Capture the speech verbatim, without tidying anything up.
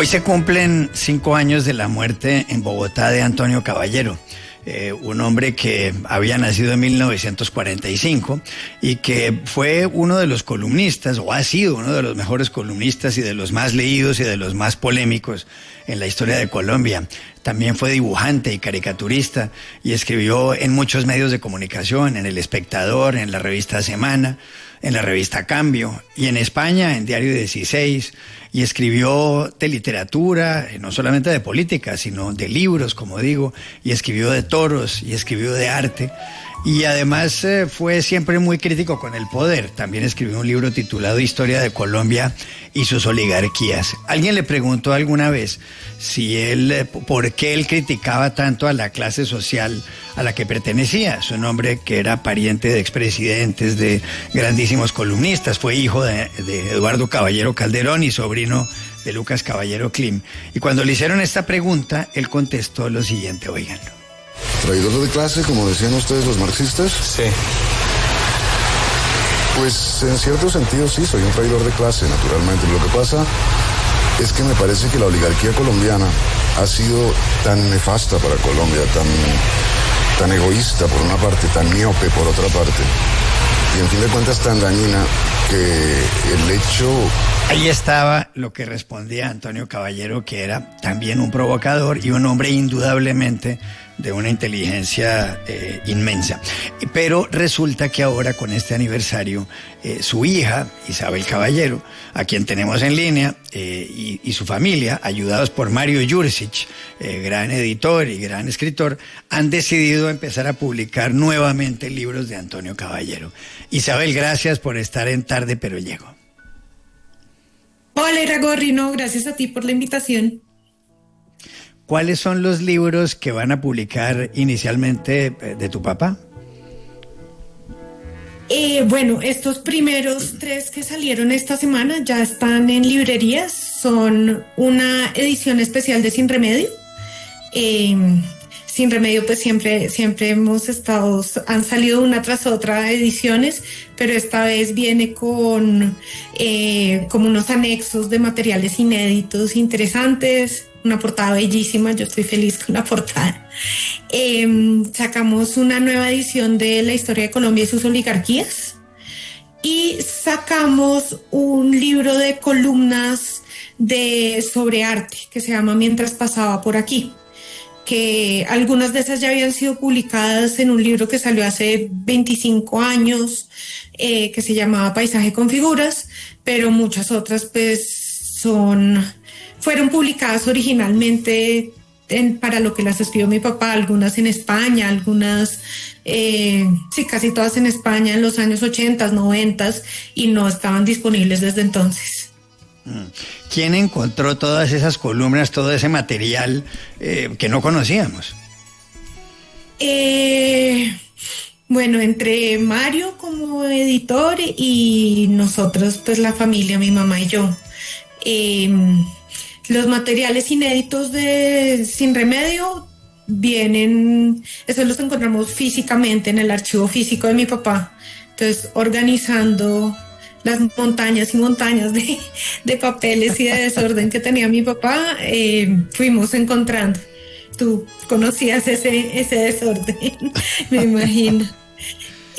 Hoy se cumplen cinco años de la muerte en Bogotá de Antonio Caballero, eh, un hombre que había nacido en mil novecientos cuarenta y cinco y que fue uno de los columnistas, o ha sido uno de los mejores columnistas y de los más leídos y de los más polémicos en la historia de Colombia. También fue dibujante y caricaturista y escribió en muchos medios de comunicación, en El Espectador, en la revista Semana, en la revista Cambio, y en España, en Diario dieciséis, y escribió de literatura, no solamente de política, sino de libros, como digo, y escribió de toros, y escribió de arte, y además eh, fue siempre muy crítico con el poder. También escribió un libro titulado Historia de Colombia y sus oligarquías. Alguien le preguntó alguna vez si él, eh, por qué él criticaba tanto a la clase social a la que pertenecía. Su nombre, que era pariente de expresidentes, de grandísimos columnistas, fue hijo de, de Eduardo Caballero Calderón y sobrino de Lucas Caballero Klim. Y cuando le hicieron esta pregunta, él contestó lo siguiente, oiganlo. ¿Traidor de clase, como decían ustedes los marxistas? Sí. Pues en cierto sentido sí, soy un traidor de clase, naturalmente. Lo que pasa es que me parece que la oligarquía colombiana ha sido tan nefasta para Colombia, tan, tan egoísta por una parte, tan miope por otra parte, y en fin de cuentas tan dañina, que el hecho... Ahí estaba lo que respondía Antonio Caballero, que era también un provocador y un hombre indudablemente de una inteligencia eh, inmensa. Pero resulta que ahora, con este aniversario, eh, su hija, Isabel Caballero, a quien tenemos en línea, eh, y, y su familia, ayudados por Mario Yurcich, eh, gran editor y gran escritor, han decidido empezar a publicar nuevamente libros de Antonio Caballero. Isabel, gracias por estar en Tarde Pero Llego. Hola, Iragorri, no, gracias a ti por la invitación. ¿Cuáles son los libros que van a publicar inicialmente de tu papá? Eh, bueno, estos primeros tres que salieron esta semana ya están en librerías. Son una edición especial de Sin Remedio. Eh, Sin Remedio, pues siempre, siempre hemos estado, han salido una tras otra ediciones, pero esta vez viene con eh, como unos anexos de materiales inéditos interesantes, una portada bellísima, yo estoy feliz con la portada. Eh, sacamos una nueva edición de la historia de Colombia y sus oligarquías, y sacamos un libro de columnas de, sobre arte que se llama Mientras pasaba por aquí, que algunas de esas ya habían sido publicadas en un libro que salió hace veinticinco años, eh, que se llamaba Paisaje con Figuras, pero muchas otras pues son, fueron publicadas originalmente en, para lo que las escribió mi papá, algunas en España, algunas, eh, sí, casi todas en España en los años ochenta, noventa, y no estaban disponibles desde entonces. ¿Quién encontró todas esas columnas, todo ese material eh, que no conocíamos? Eh, bueno, entre Mario como editor y nosotros, pues la familia, mi mamá y yo. Eh, los materiales inéditos de Sin Remedio vienen, esos los encontramos físicamente en el archivo físico de mi papá. Entonces, organizando las montañas y montañas de, de papeles y de desorden que tenía mi papá, eh, fuimos encontrando. Tú conocías ese, ese desorden, me imagino.